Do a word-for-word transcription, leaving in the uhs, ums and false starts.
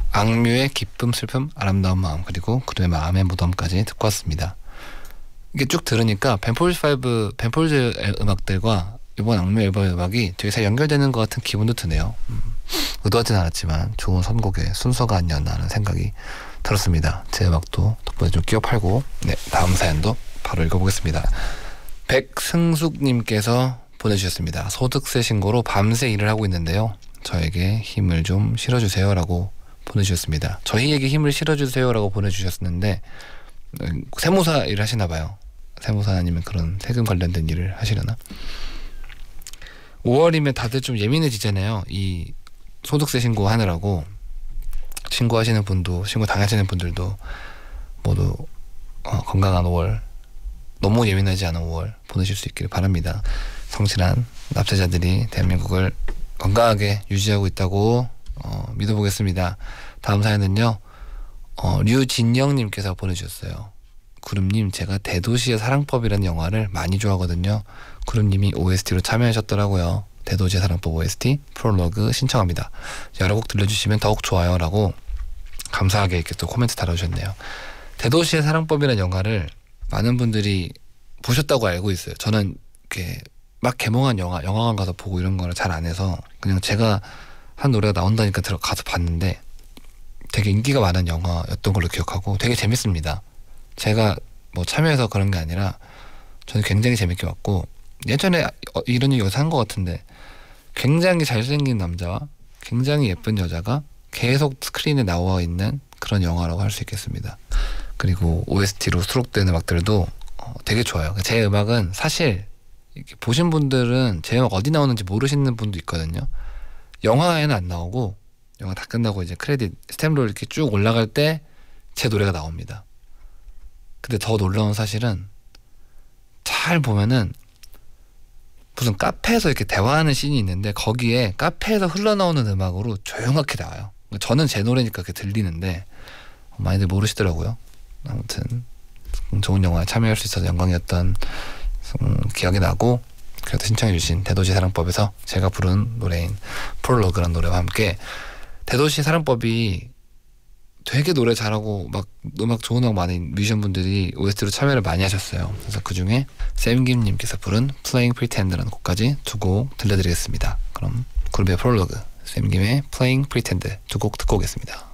악뮤의 기쁨, 슬픔, 아름다운 마음, 그리고 그의 마음의 무덤까지 듣고 왔습니다. 이게 쭉 들으니까 벤폴즈 오, 벤폴즈 음악들과 이번 악뮤 앨범 음악이 되게 잘 연결되는 것 같은 기분도 드네요. 음, 의도하진 않았지만 좋은 선곡의 순서가 아니었나 하는 생각이 들었습니다. 제 음악도 덕분에 좀 끼어 팔고, 네, 다음 사연도 바로 읽어보겠습니다. 백승숙님께서 보내주셨습니다. 소득세 신고로 밤새 일을 하고 있는데요. 저에게 힘을 좀 실어주세요 라고 보내주셨습니다. 저희에게 힘을 실어주세요 라고 보내주셨는데 세무사 일을 하시나봐요. 세무사 아니면 그런 세금 관련된 일을 하시려나? 오월이면 다들 좀 예민해지잖아요. 이 소득세 신고하느라고. 신고하시는 분도, 신고 당하시는 분들도 모두 어, 건강한 오월, 너무 예민하지 않은 오월 보내실 수 있기를 바랍니다. 성실한 납세자들이 대한민국을 건강하게 유지하고 있다고 어, 믿어보겠습니다. 다음 사연은요, 어, 류진영님께서 보내주셨어요. 구름님, 제가 대도시의 사랑법이라는 영화를 많이 좋아하거든요. 구름님이 오에스티로 참여하셨더라고요. 대도시의 사랑법 오에스티 프롤로그 신청합니다. 여러 곡 들려주시면 더욱 좋아요 라고 감사하게 이렇게 또 코멘트 달아주셨네요. 대도시의 사랑법이라는 영화를 많은 분들이 보셨다고 알고 있어요. 저는 이렇게 막 개봉한 영화, 영화관 가서 보고 이런 거를 잘 안 해서 그냥 제가 한 노래가 나온다니까 들어가서 봤는데 되게 인기가 많은 영화였던 걸로 기억하고 되게 재밌습니다. 제가 뭐 참여해서 그런 게 아니라 저는 굉장히 재밌게 봤고, 예전에 이런 얘기 어디서 한 것 같은데 굉장히 잘생긴 남자와 굉장히 예쁜 여자가 계속 스크린에 나와 있는 그런 영화라고 할 수 있겠습니다. 그리고 오에스티로 수록된 음악들도 어, 되게 좋아요. 제 음악은 사실 이렇게 보신 분들은 제 음악 어디 나오는지 모르시는 분도 있거든요. 영화에는 안 나오고 영화 다 끝나고 이제 크레딧 스탬프로 이렇게 쭉 올라갈 때 제 노래가 나옵니다. 근데 더 놀라운 사실은 잘 보면은 무슨 카페에서 이렇게 대화하는 씬이 있는데 거기에 카페에서 흘러나오는 음악으로 조용하게 나와요. 저는 제 노래니까 그게 들리는데 많이들 모르시더라고요. 아무튼 좋은 영화에 참여할 수 있어서 영광이었던 음, 기억이 나고, 그래도 신청해주신 대도시 사랑법에서 제가 부른 노래인 프롤로그라는 노래와 함께 대도시 사랑법이 되게 노래 잘하고 막 음악 좋은 음악 많은 뮤지션분들이 오에스티로 참여를 많이 하셨어요. 그래서 그 중에 샘김님께서 부른 Playing Pretend라는 곡까지 두 곡 들려드리겠습니다. 그럼 그룹의 프롤로그 샘김의 Playing Pretend 두 곡 듣고 오겠습니다.